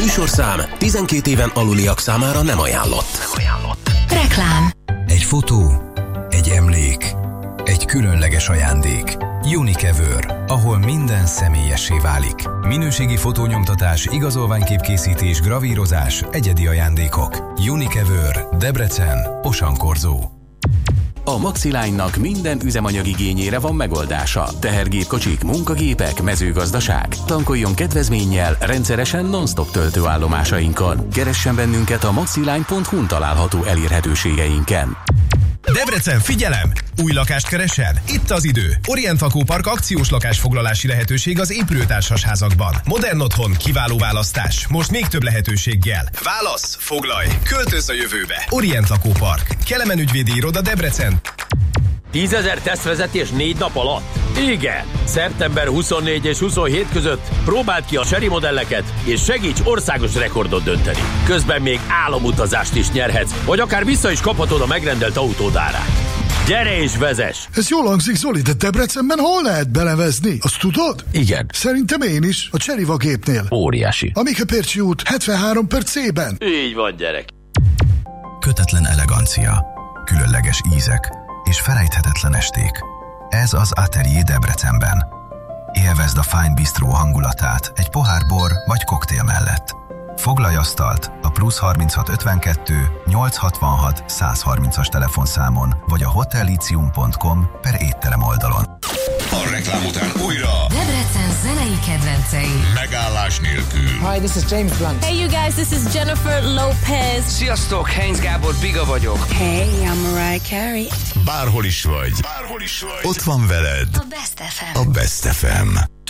műsorszám 12 éven aluliak számára nem ajánlott. Reklám. Egy fotó, egy emlék, egy különleges ajándék. Unique, ahol minden személyessé válik. Minőségi fotónyomtatás, igazolványképkészítés, gravírozás, egyedi ajándékok. Unique, Debrecen, Osankorzó. A Maxiline-nak minden üzemanyagigényére van megoldása. Tehergépkocsik, munkagépek, mezőgazdaság. Tankoljon kedvezménnyel rendszeresen non-stop töltőállomásainkon. Keressen bennünket a maxiline.hu-n található elérhetőségeinken. Debrecen, figyelem! Új lakást keresel? Itt az idő! Orient Lakópark akciós lakásfoglalási lehetőség az épülőtársasházakban. Modern otthon, kiváló választás. Most még több lehetőséggel. Válasz! Foglalj! Költözz a jövőbe! Orient Lakópark. Kelemen ügyvédi iroda, Debrecen. 10 000 tesztvezetés 4 nap alatt? Igen! Szeptember 24 és 27 között próbáld ki a Chery modelleket, és segíts országos rekordot dönteni. Közben még álomutazást is nyerhetsz, vagy akár vissza is kaphatod a megrendelt autód árát. Gyere és vezess! Ez jól hangzik, Zoli, de Debrecenben hol lehet belevezni? Azt tudod? Igen. Szerintem én is, a Cseriva gépnél. Óriási. A Mike-Pércsi út 73 per C-ben. Így van, gyerek. Kötetlen elegancia, különleges ízek és felejthetetlen esték. Ez az Atelier Debrecenben. Élvezd a Fine Bistro hangulatát egy pohár bor vagy koktél mellett. Foglalj asztalt a +36 52 866 130-as telefonszámon, vagy a hotellitium.com/étterem oldalon. A reklám után újra Debrecen zenei kedvencei. megállás nélkül. Hi, this is James Blunt. Hey you guys, this is Jennifer Lopez. Sziasztok, Heinz Gábor Biga vagyok. Hey, I'm Mariah Carey. Bárhol is vagy, ott van veled A Best FM. a Best FM.